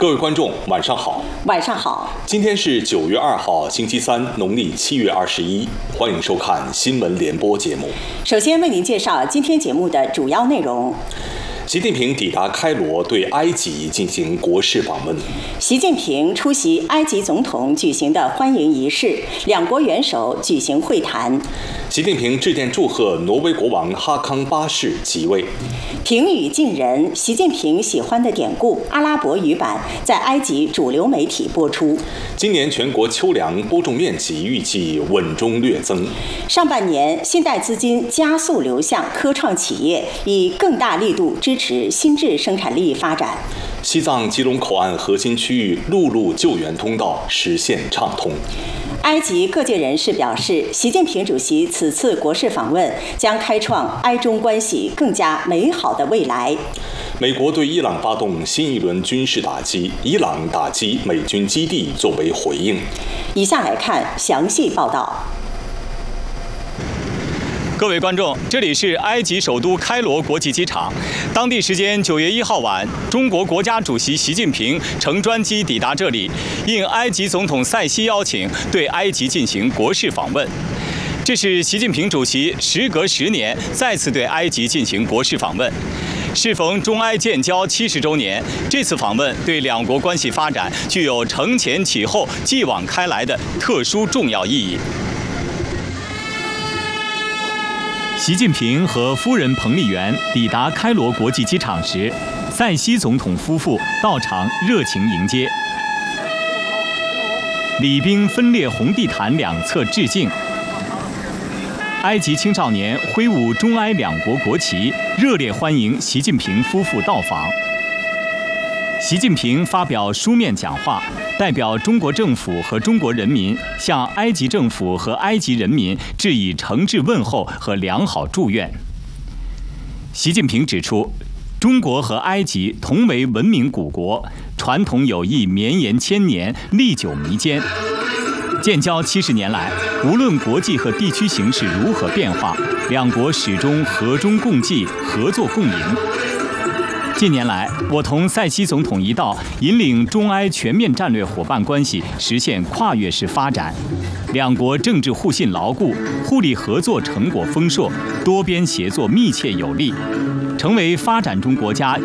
各位观众，晚上好。 晚上好。 今天是9月2号，星期三，农历7月21。欢迎收看新闻联播节目。 首先为您介绍今天节目的主要内容。 习近平抵达开罗，对埃及进行国事访问。 习近平出席埃及总统举行的欢迎仪式，两国元首举行会谈。 习近平致电祝贺挪威国王哈康8世即位。 平语近人，习近平喜欢的典故阿拉伯语版在埃及主流媒体播出。 今年全国秋粮播种面积预计稳中略增。 上半年，信贷资金加速流向科创企业，以更大力度支持新质生产力发展。 西藏吉隆口岸核心区域陆路救援通道实现畅通。 埃及各界人士表示，习近平主席此次国事访问将开创埃中关系更加美好的未来。 美国对伊朗发动新一轮军事打击，伊朗打击美军基地作为回应。 以下来看详细报道。 各位观众，这里是埃及首都开罗国际机场。当地时间9月1号晚，中国国家主席习近平乘专机抵达这里，应埃及总统塞西邀请，对埃及进行国事访问。这是习近平主席时隔10年再次对埃及进行国事访问。适逢中埃建交70周年，这次访问对两国关系发展具有承前启后、继往开来的特殊重要意义。习近平和夫人彭丽媛抵达开罗国际机场时，塞西总统夫妇到场热情迎接，礼宾分列红地毯两侧致敬。埃及青少年挥舞中埃两国国旗，热烈欢迎习近平夫妇到访。习近平发表书面讲话，代表中国政府和中国人民向埃及政府和埃及人民致以诚挚问候和良好祝愿。习近平指出，中国和埃及同为文明古国，传统友谊绵延千年，历久弥坚。建交70年来，无论国际和地区形势如何变化，两国始终和衷共济，合作共赢。近年来，我同塞西总统一道，引领中埃全面战略伙伴关系实现跨越式发展，两国政治互信牢固，互利合作成果丰硕，多边协作密切有力，成为发展中国家